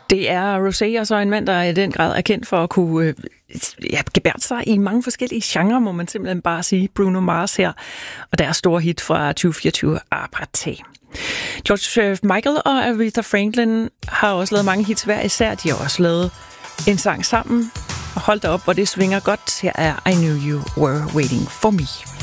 Det er Rosé, og så en mand, der i den grad er kendt for at kunne gebærde sig i mange forskellige genrer, må man simpelthen bare sige. Bruno Mars her, og deres store hit fra 2024, Apartheid. George Michael og Aretha Franklin har også lavet mange hits hver især. De har også lavet en sang sammen. Og hold da op, hvor det svinger godt. Her er I Knew You Were Waiting For Me.